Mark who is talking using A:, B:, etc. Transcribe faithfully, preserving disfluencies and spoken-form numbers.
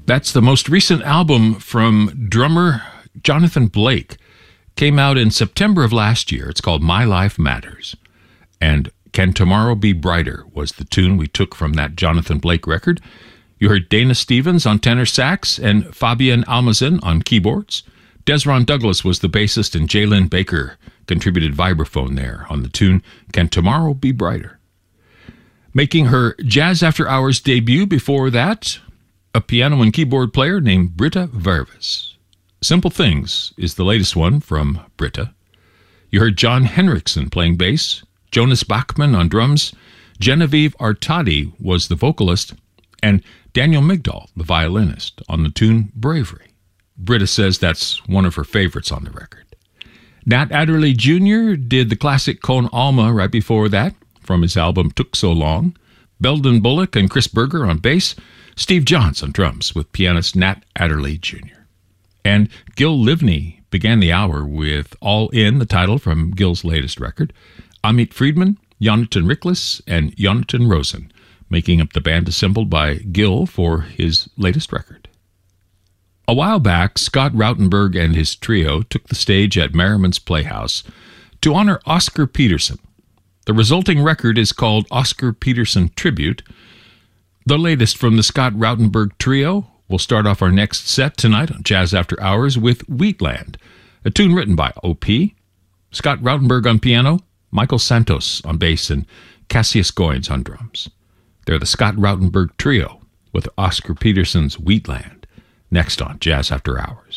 A: That's the most recent album from drummer Jonathan Blake. Came out in September of last year. It's called My Life Matters. And Can Tomorrow Be Brighter was the tune we took from that Jonathan Blake record. You heard Dana Stevens on tenor sax and Fabian Almazan on keyboards. Desron Douglas was the bassist, and Jalen Baker contributed vibraphone there on the tune Can Tomorrow Be Brighter. Making her Jazz After Hours debut before that, a piano and keyboard player named Britta Vervis. Simple Things is the latest one from Britta. You heard John Henriksen playing bass, Jonas Bachman on drums, Genevieve Artadi was the vocalist, and Daniel Migdal, the violinist, on the tune Bravery. Britta says that's one of her favorites on the record. Nat Adderley Junior did the classic Con Alma right before that, from his album Took So Long. Belden Bullock and Chris Berger on bass, Steve Johns on drums with pianist Nat Adderley Junior And Gil Livney began the hour with All In, the title from Gil's latest record. Amit Friedman, Jonathan Riklis, and Jonathan Rosen, making up the band assembled by Gil for his latest record. A while back, Scott Rautenberg and his trio took the stage at Merriman's Playhouse to honor Oscar Peterson. The resulting record is called Oscar Peterson Tribute. The latest from the Scott Rautenberg trio will start off our next set tonight on Jazz After Hours with Wheatland, a tune written by O P, Scott Rautenberg on piano, Michael Santos on bass, and Cassius Goins on drums. They're the Scott Rautenberg Trio with Oscar Peterson's Wheatland, next on Jazz After Hours.